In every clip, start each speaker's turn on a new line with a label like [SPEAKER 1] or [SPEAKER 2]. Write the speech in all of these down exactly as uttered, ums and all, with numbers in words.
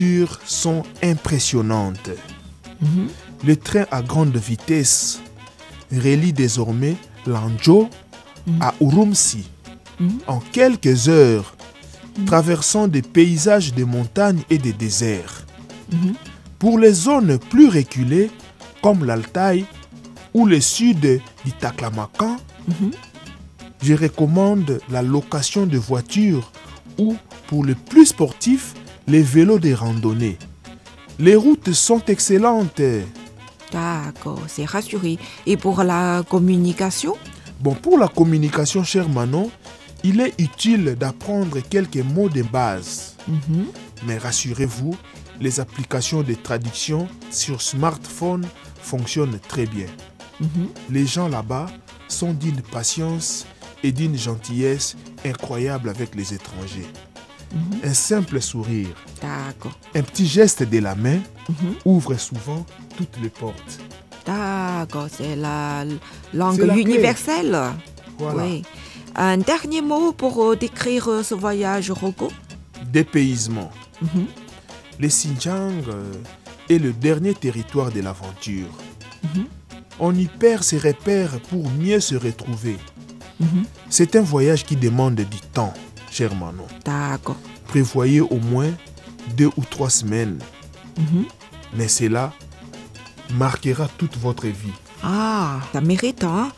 [SPEAKER 1] sont impressionnantes.
[SPEAKER 2] Mhm.
[SPEAKER 1] Le train à grande vitesse relie désormais Lanzhou
[SPEAKER 2] Mhm.
[SPEAKER 1] à Urumqi
[SPEAKER 2] Mhm.
[SPEAKER 1] en quelques heures,
[SPEAKER 2] Mhm.
[SPEAKER 1] traversant des paysages de montagnes et des déserts.
[SPEAKER 2] Mhm.
[SPEAKER 1] Pour les zones plus reculées, comme l'Altaï ou le sud du Taklamakan,
[SPEAKER 2] Mhm.
[SPEAKER 1] je recommande la location de voitures ou, pour les plus sportifs, les vélos de randonnée. Les routes sont excellentes.
[SPEAKER 2] D'accord, c'est rassuré. Et pour la communication?
[SPEAKER 1] Bon, pour la communication, cher Manon, il est utile d'apprendre quelques mots de base.
[SPEAKER 2] Mhm.
[SPEAKER 1] Mais rassurez-vous, les applications de traduction sur smartphone fonctionnent très bien.
[SPEAKER 2] Mhm.
[SPEAKER 1] Les gens là-bas sont d'une patience et d'une gentillesse incroyable avec les étrangers.
[SPEAKER 2] Mhm.
[SPEAKER 1] Un simple sourire,
[SPEAKER 2] D'accord.
[SPEAKER 1] un petit geste de la main
[SPEAKER 2] Mhm.
[SPEAKER 1] ouvre souvent toutes les portes.
[SPEAKER 2] D'accord, c'est la langue
[SPEAKER 1] C'est la clé.
[SPEAKER 2] universelle.
[SPEAKER 1] Voilà.
[SPEAKER 2] Oui. Un dernier mot pour euh, décrire euh, ce voyage, Rocco?
[SPEAKER 1] Dépaysement.
[SPEAKER 2] Mhm.
[SPEAKER 1] Le Xinjiang euh, est le dernier territoire de l'aventure.
[SPEAKER 2] Mhm.
[SPEAKER 1] On y perd ses repères pour mieux se retrouver.
[SPEAKER 2] Mhm.
[SPEAKER 1] C'est un voyage qui demande du temps, cher Manon.
[SPEAKER 2] D'accord.
[SPEAKER 1] Prévoyez au moins deux ou trois semaines.
[SPEAKER 2] Mhm.
[SPEAKER 1] Mais cela marquera toute votre vie.
[SPEAKER 2] Ah, ça mérite, hein?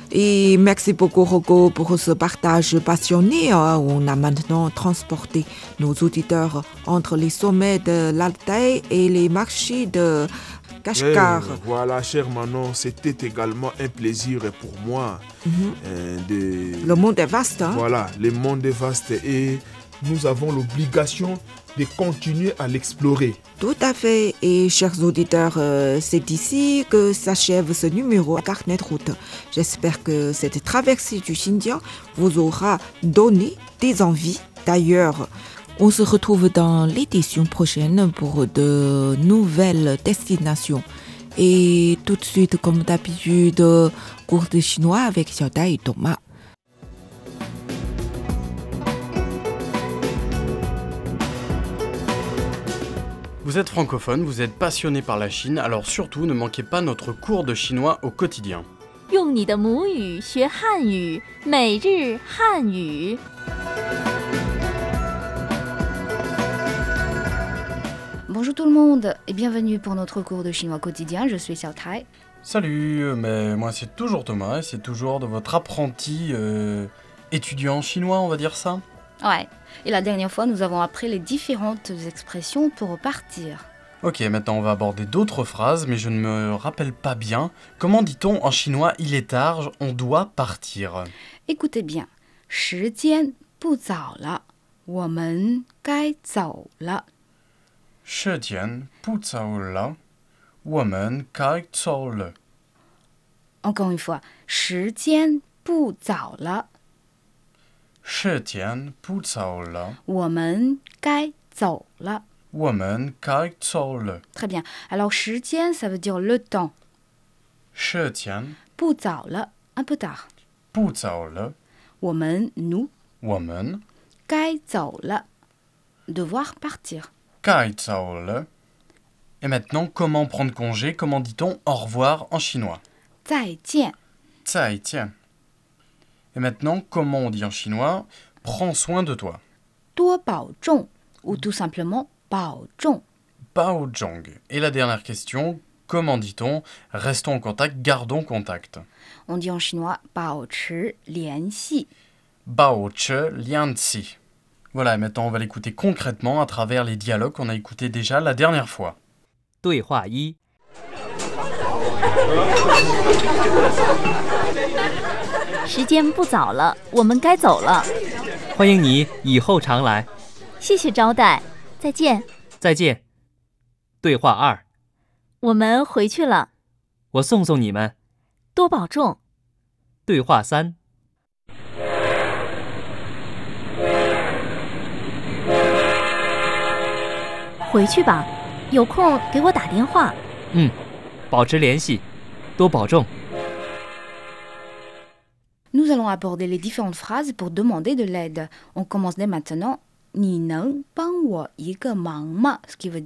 [SPEAKER 2] Et merci beaucoup, Rocco, pour ce partage passionné. Hein. On a maintenant transporté nos auditeurs entre les sommets de l'Altaï et les marchés de Kashgar.
[SPEAKER 1] Eh, voilà, cher Manon, c'était également un plaisir pour moi.
[SPEAKER 2] Mhm.
[SPEAKER 1] euh, de...
[SPEAKER 2] Le monde est vaste, hein?
[SPEAKER 1] Voilà, le monde est vaste et nous avons l'obligation de continuer à l'explorer.
[SPEAKER 2] Tout à fait. Et chers auditeurs, euh, c'est ici que s'achève ce numéro à Carnet de route. J'espère que cette traversée du Xinjiang vous aura donné des envies. D'ailleurs, on se retrouve dans l'édition prochaine pour de nouvelles destinations. Et tout de suite, comme d'habitude, cours de chinois avec Xiaotai et Thomas.
[SPEAKER 3] Vous êtes francophone, vous êtes passionné par la Chine, alors surtout ne manquez pas notre cours de chinois au quotidien.
[SPEAKER 4] 用你的母语学汉语，每日汉语。
[SPEAKER 5] Bonjour tout le monde et bienvenue pour notre cours de chinois quotidien, je suis Xiao Tai.
[SPEAKER 3] Salut, mais moi c'est toujours Thomas et c'est toujours de votre apprenti euh, étudiant chinois, on va dire ça.
[SPEAKER 5] Ouais, et la dernière fois nous avons appris les différentes expressions pour partir.
[SPEAKER 3] Ok, maintenant on va aborder d'autres phrases, mais je ne me rappelle pas bien. Comment dit-on en chinois il est tard, on doit partir?
[SPEAKER 5] Écoutez bien, 时间不早了，我们该走了。
[SPEAKER 3] 时间不早了，我们该走了。
[SPEAKER 5] Encore une fois, 时间不早了，
[SPEAKER 3] 时间不早了，
[SPEAKER 5] 我们该走了。
[SPEAKER 3] 我们该走了。
[SPEAKER 5] Très bien. Alors, 时间 ça veut dire le temps.
[SPEAKER 3] 时间
[SPEAKER 5] 不早了 un peu tard.
[SPEAKER 3] 不早了，
[SPEAKER 5] 我们 nous
[SPEAKER 3] 我们
[SPEAKER 5] 该走了 devoir partir.
[SPEAKER 3] 该走了。Et maintenant, comment prendre congé? Comment dit-on au revoir en chinois?
[SPEAKER 5] 再见。
[SPEAKER 3] 再见. Et maintenant, comment on dit en chinois? Prends soin de toi.
[SPEAKER 5] 多保重 ou tout simplement 保重。
[SPEAKER 3] Bao zhong. Et la dernière question, comment dit-on? Restons en contact, gardons contact.
[SPEAKER 5] On dit en chinois 保持联系。
[SPEAKER 3] Bao che lian ci. Voilà, et maintenant on va l'écouter concrètement à travers les dialogues qu'on a écoutés déjà la dernière fois.
[SPEAKER 6] 对话一，
[SPEAKER 4] 时间不早了，我们该走了。
[SPEAKER 6] 欢迎你以后常来，
[SPEAKER 4] 谢谢招待，再见。
[SPEAKER 6] 再见。对话二，
[SPEAKER 4] 我们回去了，
[SPEAKER 6] 我送送你们。
[SPEAKER 4] 多保重。
[SPEAKER 6] 对话三，
[SPEAKER 4] 回去吧，有空给我打电话。
[SPEAKER 6] 嗯，保持联系，多保重。
[SPEAKER 5] Nous allons aborder les différentes phrases pour demander de l'aide. On commence dès maintenant. 你能帮我一个忙吗？ Ce qui veut